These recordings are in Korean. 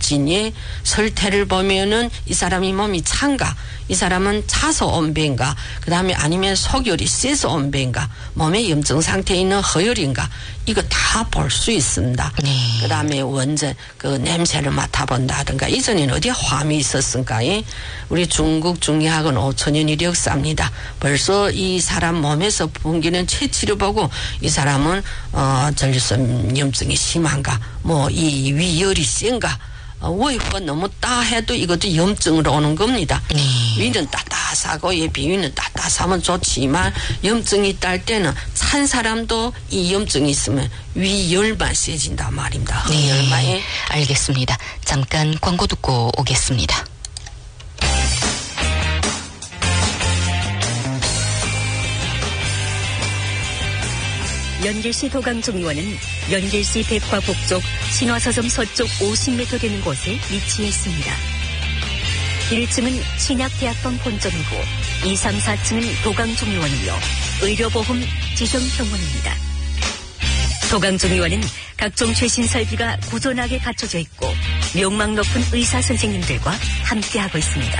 진예 설태를 보면은 이 사람이 몸이 찬가, 이 사람은 차서 온 배인가, 그 다음에 아니면 속열이 세서 온 배인가, 몸의 염증 상태에 있는 허열인가, 이거 다 볼 수 있습니다. 그 다음에 원전 그 냄새를 맡아본다든가, 이전에는 어디에 화음이 있었습니까? 우리 중국 중의학은 5,000년이 역사입니다. 벌써 이 사람 몸에서 풍기는 체취를 보고 이 사람은 전립선 염증이 심한가, 뭐 이 위열이 센가, 워이프가 너무 따해도 이것도 염증으로 오는 겁니다. 위는 따뜻하고 비위는 따뜻하면 좋지만 염증이 있다 할 때는 찬 사람도 이 염증이 있으면 위열만 세진단 말입니다. 네, 알겠습니다. 잠깐 광고 듣고 오겠습니다. 연길시 도강중의원은 연길시 백화 북쪽 신화서점 서쪽 50m 되는 곳에 위치해 있습니다. 1층은 신약대학병 본점이고 2, 3, 4층은 도강중의원이며 의료보험 지정병원입니다. 도강중의원은 각종 최신 설비가 구존하게 갖춰져 있고 명망 높은 의사 선생님들과 함께하고 있습니다.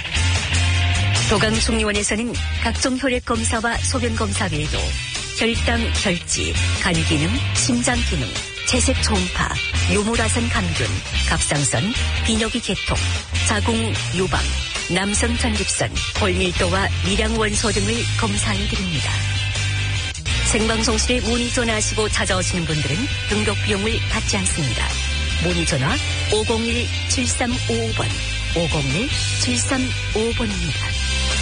도강중의원에서는 각종 혈액 검사와 소변 검사 외에도 혈당, 혈지, 간 기능, 심장 기능, 채색 초음파, 요모라산 감균, 갑상선, 비뇨기 개통, 자궁 유방, 남성 전립선, 골밀도와 미량 원소 등을 검사해 드립니다. 생방송실에 문의 전화하시고 찾아오시는 분들은 등록 비용을 받지 않습니다. 문의 전화 501-7355번, 501-7355번입니다.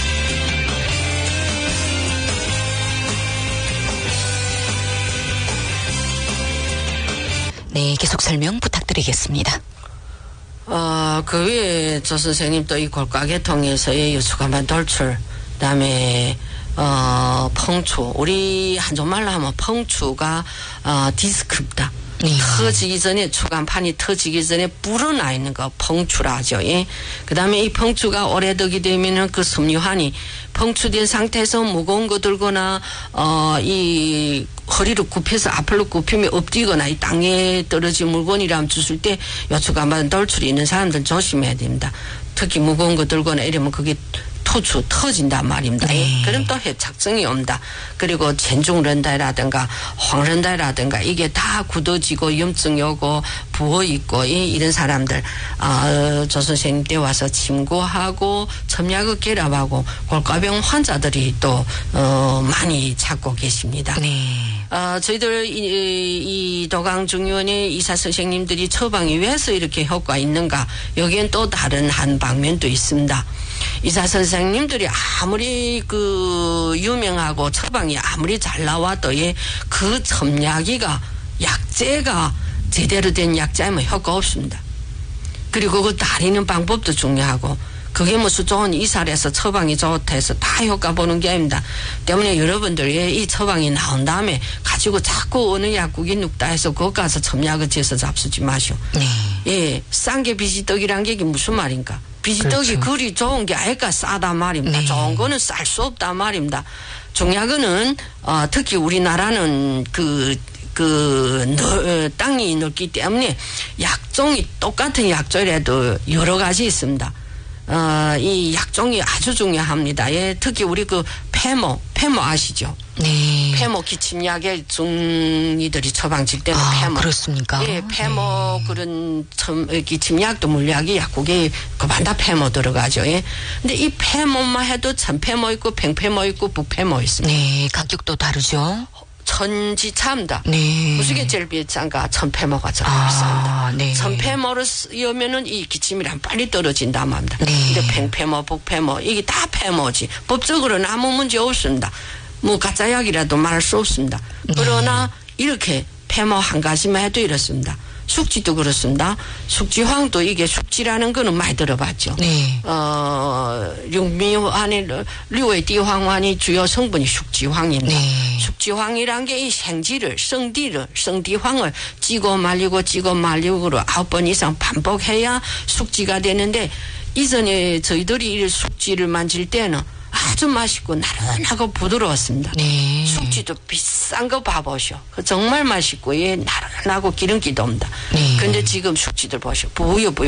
네, 계속 설명 부탁드리겠습니다. 그 외에 조 선생님 또 이 골가계통에서의 유축한반 돌출, 그 다음에 펑추, 우리 한국말로 하면 펑추가 디스크입니다. 터지기 전에, 추간판이 터지기 전에 불어나 있는 거 펑추라 하죠. 그 다음에 이 펑추가 오래되게 되면은 그 섬유환이 펑추된 상태에서 무거운 거 들거나 이 허리를 굽혀서 앞으로 굽히면 엎드리거나 이 땅에 떨어진 물건이라면 주실 때 요추간반 돌출이 있는 사람들 조심해야 됩니다. 특히 무거운 거 들거나 이러면 그게 터진단 말입니다. 그럼 또 협착증이 옵니다. 그리고 젠중런다라든가 황런다라든가 이게 다 굳어지고 염증이 오고 부어있고 이런 사람들 조 선생님 때 와서 침구하고 첨약을 결합하고 골가병 환자들이 또 많이 찾고 계십니다. 저희들 이 도강중의원의 의사 선생님들이 처방이 왜서 이렇게 효과가 있는가, 여기엔 또 다른 한 방면도 있습니다. 의사 선생님들이 아무리 그 유명하고 처방이 아무리 잘 나와도 그 첨약이가 약재가 제대로 된 약재면 효과 없습니다. 그리고 그 다리는 방법도 중요하고, 그게 무슨 좋은 의사라서 처방이 좋다 해서 다 효과 보는 게 아닙니다. 때문에 여러분들 이 처방이 나온 다음에 가지고 자꾸 어느 약국이 눕다 해서 거기 가서 첨약을 재서 잡수지 마시오. 싼 게 비지떡이란 게 이게 무슨 말인가? 비지떡이 그리 좋은 게 아닐까 싸단 말입니다. 좋은 거는 쌀 수 없단 말입니다. 종약은 특히 우리나라는 땅이 넓기 때문에 약종이 똑같은 약종이라도 여러 가지 있습니다. 이 약종이 아주 중요합니다. 특히 우리 페모 아시죠? 페모 기침약에 중이들이 처방질 때는 페모. 그렇습니까? 페모 그런 기침약도 물약이 약국에 그만다 페모 들어가죠. 근데 이 페모만 해도 천페모 있고 팽페모 있고 부페모 있습니다. 가격도 다르죠? 천지차입니다. 무슨 제일 비싼가? 천페모가 제일 비쌉니다. 천페모를 쓰면은 이 기침이랑 빨리 떨어진단 말입니다. 근데 팽페모, 북페모 이게 다 페모지. 법적으로는 아무 문제 없습니다. 뭐 가짜약이라도 말할 수 없습니다. 그러나 이렇게 페모 한 가지만 해도 이렇습니다. 숙지도 그렇습니다. 숙지황도 이게 숙지라는 거는 많이 들어봤죠. 류외디황환이 주요 성분이 숙지황입니다. 숙지황이란 게 이 생지를 성디황을 찌고 말리고 9번 이상 반복해야 숙지가 되는데, 이전에 저희들이 이 숙지를 만질 때는 아주 맛있고 나른하고 부드러웠습니다. 숙지도 비싼 거 봐보시오. 정말 맛있고 나른하고 기름기도 옵니다. 근데 지금 숙지들 보시오. 부여